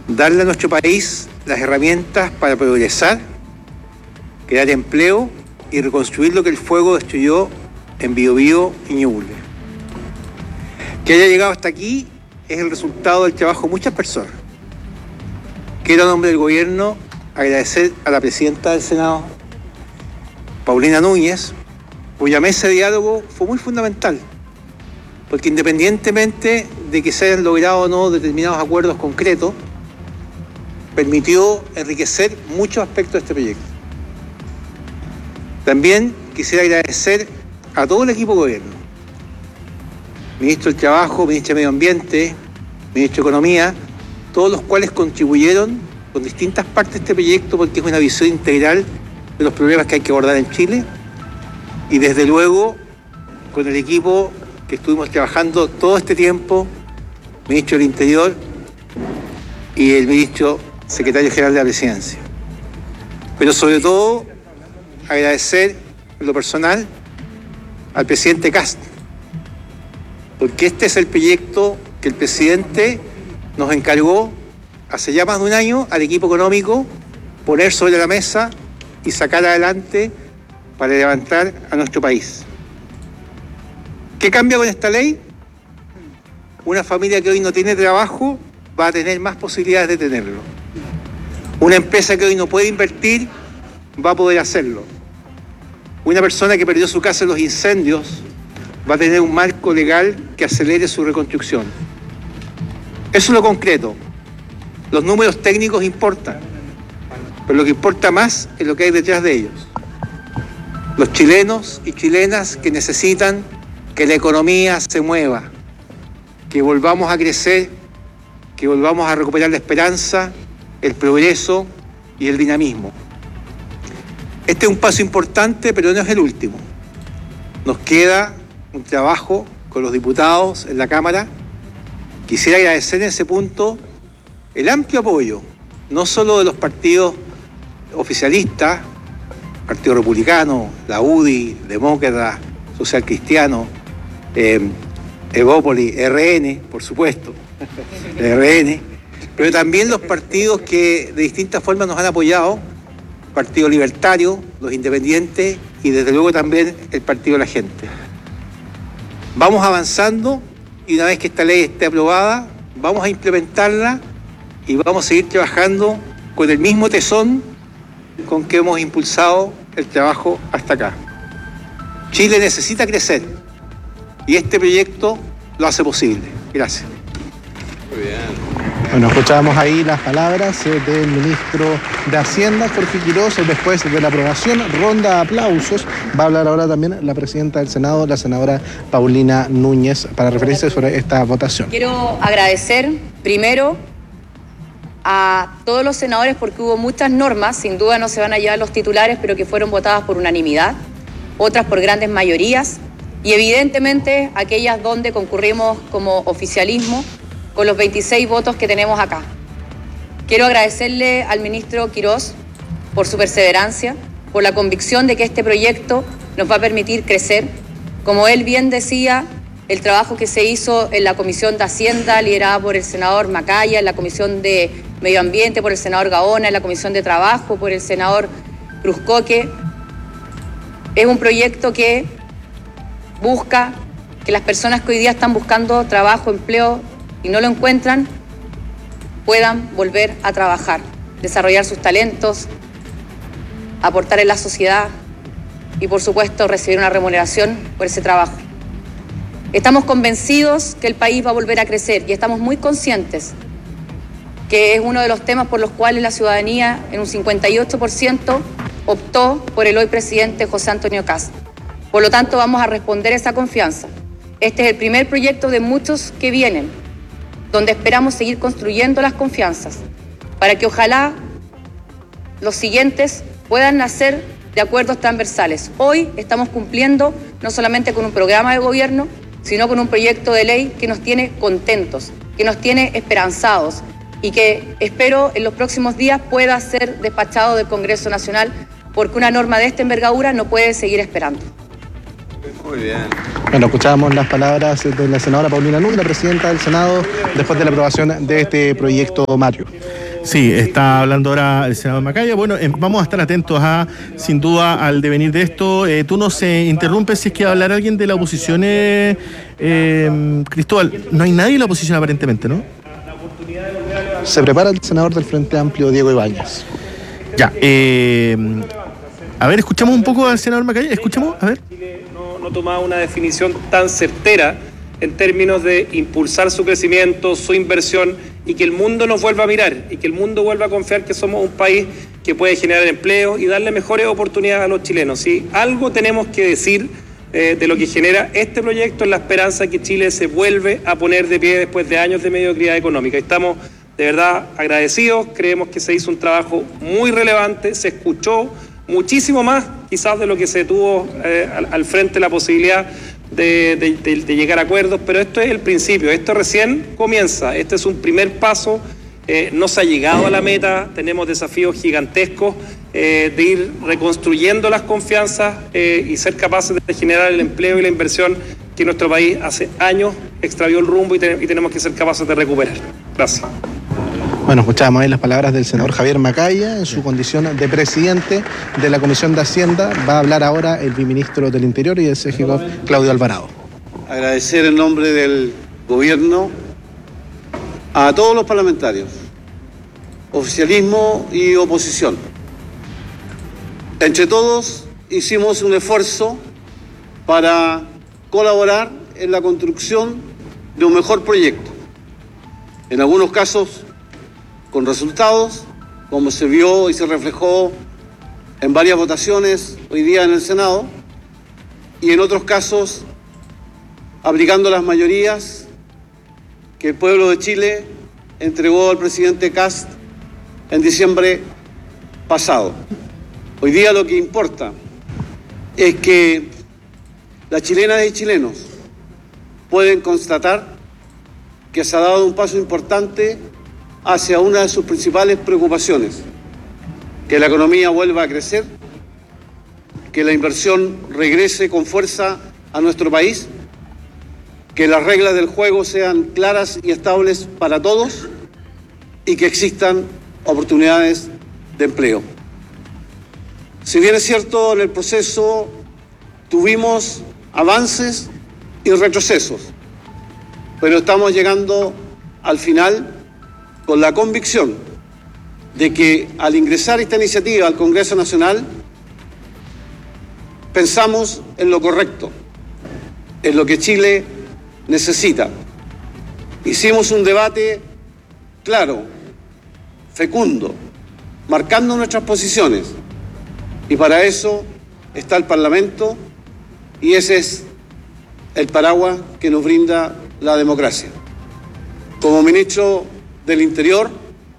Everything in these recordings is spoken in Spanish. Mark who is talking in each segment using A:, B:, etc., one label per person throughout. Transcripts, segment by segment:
A: darle a nuestro país las herramientas para progresar, crear empleo y reconstruir lo que el fuego destruyó en Biobío y Ñuble. Que haya llegado hasta aquí es el resultado del trabajo de muchas personas. Quiero, en nombre del gobierno, agradecer a la presidenta del Senado, Paulina Núñez, cuya mesa de diálogo fue muy fundamental, porque independientemente de que se hayan logrado o no determinados acuerdos concretos, permitió enriquecer muchos aspectos de este proyecto. También quisiera agradecer a todo el equipo de gobierno, ministro del Trabajo, ministro de Medio Ambiente, ministro de Economía, todos los cuales contribuyeron con distintas partes de este proyecto porque es una visión integral de los problemas que hay que abordar en Chile, y desde luego con el equipo que estuvimos trabajando todo este tiempo, ministro del Interior y el ministro secretario general de la Presidencia. Pero sobre todo agradecer en lo personal al presidente Kast, porque este es el proyecto que el presidente nos encargó hace ya más de un año al equipo económico poner sobre la mesa y sacar adelante para levantar a nuestro país. ¿Qué cambia con esta ley? Una familia que hoy no tiene trabajo va a tener más posibilidades de tenerlo. Una empresa que hoy no puede invertir va a poder hacerlo. Una persona que perdió su casa en los incendios va a tener un marco legal que acelere su reconstrucción. Eso es lo concreto. Los números técnicos importan, pero lo que importa más es lo que hay detrás de ellos. Los chilenos y chilenas que necesitan que la economía se mueva, que volvamos a crecer, que volvamos a recuperar la esperanza, el progreso y el dinamismo. Este es un paso importante, pero no es el último. Nos queda un trabajo con los diputados en la Cámara. Quisiera agradecer en ese punto el amplio apoyo, no solo de los partidos oficialistas, Partido Republicano, la UDI, Demócrata, Social Cristiano, Evópoli, RN, por supuesto, RN, pero también los partidos que de distintas formas nos han apoyado, Partido Libertario, los Independientes y desde luego también el Partido de la Gente. Vamos avanzando y una vez que esta ley esté aprobada, vamos a implementarla y vamos a seguir trabajando con el mismo tesón con que hemos impulsado el trabajo hasta acá. Chile necesita crecer y este proyecto lo hace posible. Gracias.
B: Muy bien.
C: Bueno, escuchábamos ahí las palabras del ministro de Hacienda, Jorge Quirós, después de la aprobación, ronda de aplausos. Va a hablar ahora también la presidenta del Senado, la senadora Paulina Núñez, para referirse sobre esta votación.
D: Quiero agradecer primero a todos los senadores porque hubo muchas normas, sin duda no se van a llevar los titulares, pero que fueron votadas por unanimidad, otras por grandes mayorías y evidentemente aquellas donde concurrimos como oficialismo con los 26 votos que tenemos acá. Quiero agradecerle al ministro Quirós por su perseverancia, por la convicción de que este proyecto nos va a permitir crecer. Como él bien decía, el trabajo que se hizo en la Comisión de Hacienda, liderada por el senador Macaya, en la Comisión de Medio Ambiente por el senador Gaona, en la Comisión de Trabajo por el senador Cruzcoque, es un proyecto que busca que las personas que hoy día están buscando trabajo, empleo y no lo encuentran, puedan volver a trabajar, desarrollar sus talentos, aportar en la sociedad y, por supuesto, recibir una remuneración por ese trabajo. Estamos convencidos que el país va a volver a crecer y estamos muy conscientes que es uno de los temas por los cuales la ciudadanía, en un 58%, optó por el hoy presidente José Antonio Kast. Por lo tanto, vamos a responder esa confianza. Este es el primer proyecto de muchos que vienen, donde esperamos seguir construyendo las confianzas, para que ojalá los siguientes puedan nacer de acuerdos transversales. Hoy estamos cumpliendo no solamente con un programa de gobierno, sino con un proyecto de ley que nos tiene contentos, que nos tiene esperanzados y que espero en los próximos días pueda ser despachado del Congreso Nacional, porque una norma de esta envergadura no puede seguir esperando.
B: Muy bien.
C: Bueno, escuchábamos las palabras de la senadora Paulina Núñez, la presidenta del Senado, después de la aprobación de este proyecto, Mario. Sí, está hablando ahora el senador Macaya. Bueno, vamos a estar atentos sin duda, al devenir de esto. Tú nos interrumpes si es que va a hablar alguien de la oposición, Cristóbal. No hay nadie en la oposición aparentemente, ¿no? Se prepara el senador del Frente Amplio, Diego Ibáñez. Ya, a ver, escuchamos un poco al senador Macaya. Escuchamos, a ver.
E: Chile no tomaba una definición tan certera en términos de impulsar su crecimiento, su inversión, y que el mundo nos vuelva a mirar y que el mundo vuelva a confiar que somos un país que puede generar empleo y darle mejores oportunidades a los chilenos. ¿Sí? Algo tenemos que decir de lo que genera este proyecto, en la esperanza que Chile se vuelve a poner de pie después de años de mediocridad económica. Estamos de verdad agradecidos, creemos que se hizo un trabajo muy relevante, se escuchó muchísimo más quizás de lo que se tuvo al frente la posibilidad de llegar a acuerdos, pero esto es el principio, esto recién comienza, este es un primer paso, no se ha llegado a la meta, tenemos desafíos gigantescos de ir reconstruyendo las confianzas y ser capaces de generar el empleo y la inversión que nuestro país hace años extravió el rumbo y tenemos que ser capaces de recuperar. Gracias.
C: Bueno, escuchábamos ahí las palabras del senador Javier Macaya en su condición de presidente de la Comisión de Hacienda. Va a hablar ahora el viceministro del Interior y el CGCOF, Claudio Alvarado.
B: Agradecer en nombre del gobierno a todos los parlamentarios, oficialismo y oposición. Entre todos hicimos un esfuerzo para colaborar en la construcción de un mejor proyecto. En algunos casos con resultados, como se vio y se reflejó en varias votaciones hoy día en el Senado, y en otros casos aplicando las mayorías que el pueblo de Chile entregó al presidente Kast en diciembre pasado. Hoy día lo que importa es que las chilenas y chilenos pueden constatar que se ha dado un paso importante hacia una de sus principales preocupaciones, que la economía vuelva a crecer, que la inversión regrese con fuerza a nuestro país, que las reglas del juego sean claras y estables para todos y que existan oportunidades de empleo. Si bien es cierto, en el proceso tuvimos avances y retrocesos, pero estamos llegando al final con la convicción de que al ingresar esta iniciativa al Congreso Nacional, pensamos en lo correcto, en lo que Chile necesita. Hicimos un debate claro, fecundo, marcando nuestras posiciones, y para eso está el Parlamento, y ese es el paraguas que nos brinda la democracia. Como ministro del Interior,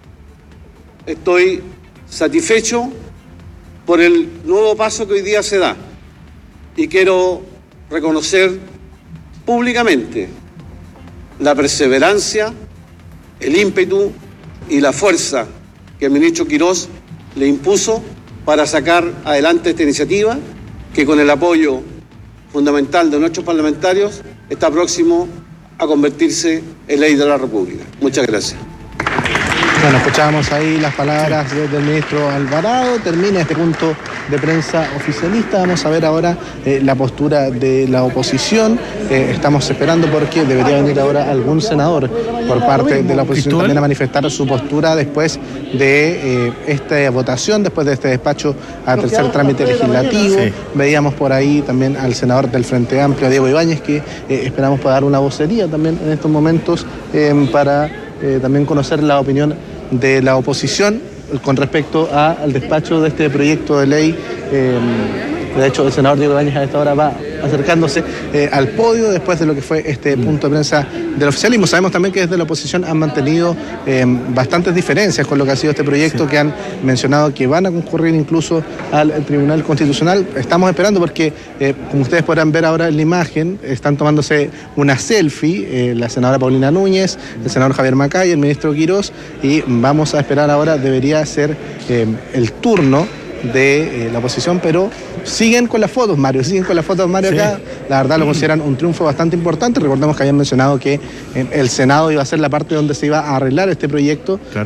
B: estoy satisfecho por el nuevo paso que hoy día se da y quiero reconocer públicamente la perseverancia, el ímpetu y la fuerza que el ministro Quirós le impuso para sacar adelante esta iniciativa, que con el apoyo fundamental de nuestros parlamentarios está próximo a convertirse en ley de la República. Muchas gracias.
C: Bueno, escuchábamos ahí las palabras del ministro Alvarado. Termina este punto de prensa oficialista. Vamos a ver ahora la postura de la oposición. Estamos esperando porque debería venir ahora algún senador por parte de la oposición también a manifestar su postura después de esta votación, después de este despacho a tercer trámite legislativo. Sí. Veíamos por ahí también al senador del Frente Amplio, Diego Ibáñez, que esperamos pueda dar una vocería también en estos momentos para también conocer la opinión de la oposición con respecto al despacho de este proyecto de ley. De hecho, el senador Diego Ibáñez a esta hora va acercándose al podio después de lo que fue este punto de prensa del oficialismo. Sabemos también que desde la oposición han mantenido bastantes diferencias con lo que ha sido este proyecto, sí, que han mencionado que van a concurrir incluso al Tribunal Constitucional. Estamos esperando porque, como ustedes podrán ver ahora en la imagen, están tomándose una selfie, la senadora Paulina Núñez, el senador Javier Macaya, el ministro Quirós, y vamos a esperar ahora, debería ser el turno de la oposición, pero siguen con las fotos, Mario, sí. Acá. La verdad lo consideran un triunfo bastante importante. Recordemos que habían mencionado que el Senado iba a ser la parte donde se iba a arreglar este proyecto. Claro.